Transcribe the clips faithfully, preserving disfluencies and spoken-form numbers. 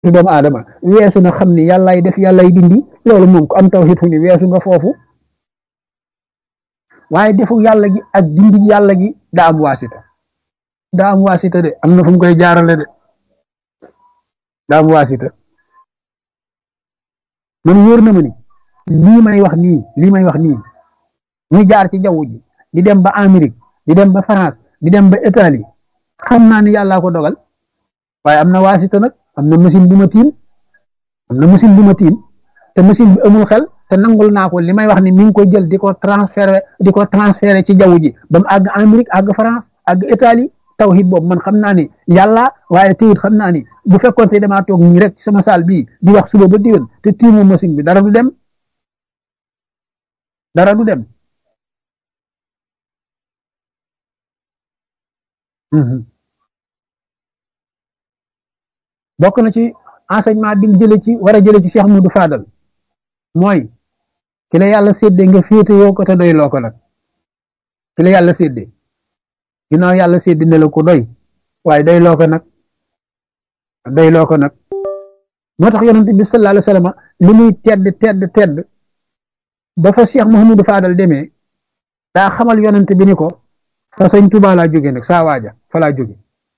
doomu aadama weesu na xam ni yàllaay def yàllaay dindi loolu moom ko am tawhid fu ni weesu nga foofu waaye defu yàlla gi ak dindi yàlla gi daa am waasita daa am waasita de am na fu mu koy jaarale de daa am waasita man wóor na ma ni lii may wax nii lii may wax nii muy jaar ci jaww ji di dem ba Amérique di dem ba France di dem ba Italie xam naa ni yàllaa ko dogal waaye am na waasita nag am na machine bu ma tiim am na machine bu ma tiim te machine bi amul xel te nangul naa ko li may wax ni mi ngi ko jël di ko transféré di ko transféré ci jaww ji ba mu àgg Amérique àgg France àgg Italie tawhid boobu man xam naa ni yàlla waaye teyit xam naa ni bu fekkoon te damaa toog nii rek ci sama saal bii di wax suba ba diwén te tiimu machine bi dara du dem dara du dem bokk na ci enseignement bi ñu jëlee ci war a jëlee ci Cheikh Moudou Fadal mooy ki la yàlla séddee nga féete woo ko te doy loo ko nag ki la yàlla séddee ginnaaw yàlla séddee ne la ko doy waaye doy loo ko nag doy loo ko nag moo tax yonent bi sallallahu alayhi wa sallam li muy tedd tedd tedd ba fa Cheikh Mouhamadou Fadal demee daa xamal yonent bi ni ko fa sëñ Tuubaa laa jóge nag saa waaja fa laa jóge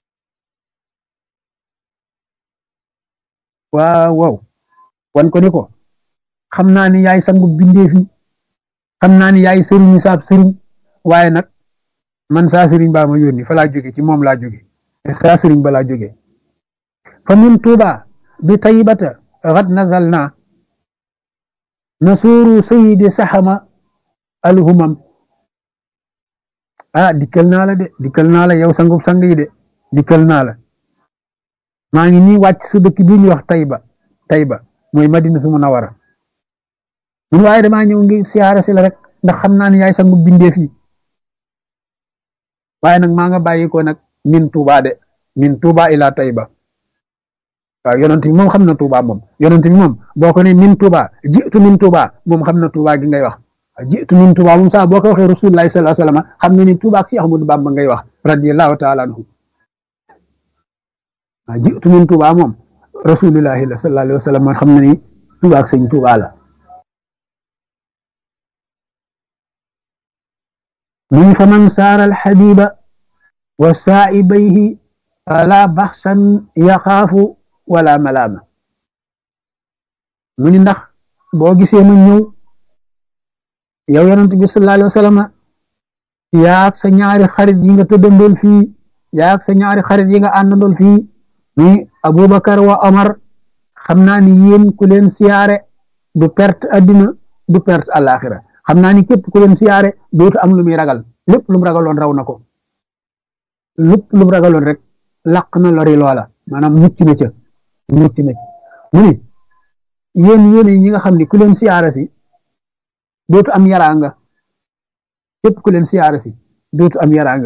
waaw waaw wan ko ni ko xam naa ni yaay sangu bindee fi xam naa ni yaay sëriñu saab sëriñ waaye nag man saa sëriñ baa ma yónni fa laa jóge ci moom laa jóge saa sëriñ ba laa jóge fa min Tuuba bi taybata xad nazal naa nasuuru sayidi saxama alhumam ah dikkal naa la de dikkal naa la yow sangub sang yi de dikkal naa la maa ngi nii wàcc su dëkk bii ñuy wax Tayba Tayba mooy Madinatu Munawwara mun waaye damaa ñëw ngi siyaare si la rek ndax xam naa ne yaay sangu bindeef yi waaye nag maa nga bàyyi ko nag min Tuuba de min Tuuba ila Tayba waaw yonent bi moom xam na Tuuba moom yonent bi moom boo ko ne min Tuuba jiitu min Tuuba moom xam na Tuuba gi ngay wax jiitu min Tuuba moom sax boo ko waxee Rasulullahi sallallahu alayhi wa sallam xam nga ni Tuuba ak Cheikh Ahmadou Bamba ngay wax radiyallahu taala anhu waaw jiitu min Tuuba moom Rasulullahi sallallahu alayhi wa sallam xam na ni Tuuba ak sëñ Tuuba la من فمن سار الحبيب وسائبيه فلا بخسا يخاف ولا ملامة من ndax boo gisee mu ñëw yow yonent bi sallallahu alayhi wa sallam yaak sa ñaari xarit yi nga tëddandool fii yaak sa ñaari xarit yi nga àndandool fii ni Abubakar wa Omar xam naa ni yéen ku leen siyaare du perte addina du perte àllaaxira xam naa ni képp ku leen siyaare dootu am lu muy ragal lépp lu mu ragaloon raw na ko lépp lu mu ragaloon rek laq na lori loola maanaam mucc na ca mucc na mu ni yéen yéen ñi nga xam ni ku leen siyaare si dootu am yaraanga képp ku leen siyaare si dootu am yaraanga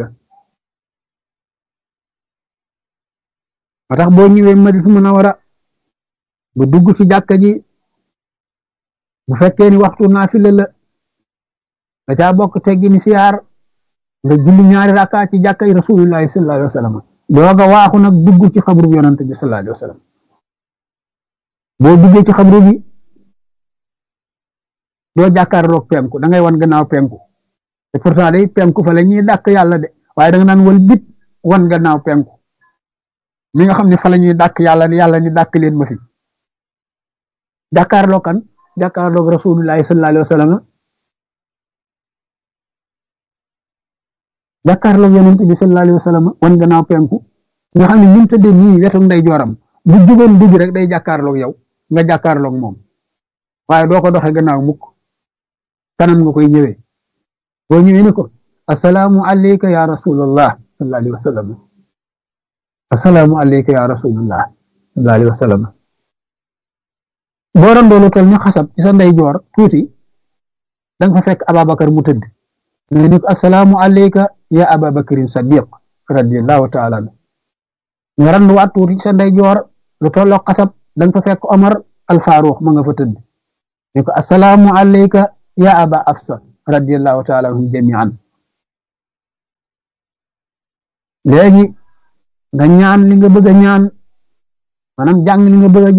moo tax boo ñëwee Madinatu Munawwara bu dugg ci jàkka ji bu fekkee ni waxtu naafila la da caa bokk teggi ni siyaar nga julli ñaari rakka ci jàkkay Rasulullahi sallallahu alayhi wa sallam dooga waaxu nag dugg ci xabru bi yonante bi sallallahu alayhi wa sallam boo duggee ci xabru bi doo jàkkaarloog penku da ngay wan gannaaw penku te pourtant day penku fa la ñuy dàkk yàlla de waaye da nga naan wal bit wan gannaaw penku mi nga xam ne fa la ñuy dàkk yàlla ni yàlla ni dàkk leen ma fi jàkkaarloog kan jàkkaarloog Rasulullahi sallallahu alayhi wa sallam jàkkaarloog yonent bi sallallahu alayhi wa sallam wan gannaaw penku nga xam ne ñun tëddee nii wetu nday jooram bu jugoon dugg rek day jàkkaarloog yow nga jàkkaarloog moom waaye doo ko doxee gannaaw mukk kanam nga koy ñëwee boo ñëwee ni ko assalaamu alayka ya rasulallah sallallahu alayhi wa sallam assalaamu alayka ya rasulallah sallallahu alayhi wa sallam boo randoolu tol ni xasab ci sa nday joor tuuti danga fa fekk Ababakar mu tëdd nga ni ko assalaamu alayka ya Ababakarin Sadiq radiyallahu taala anhu nga randuwaat tuuti ci sa nday joor lu tolloo xasab danga fa fekk Omar al Faruq ma nga fa tëdd ni ko assalaamu alayka ya Aba Afsa radiyallahu taala anhum jami'an léegi nga ñaan li nga bëgg a ñaan maanaam jàng li nga bëgg a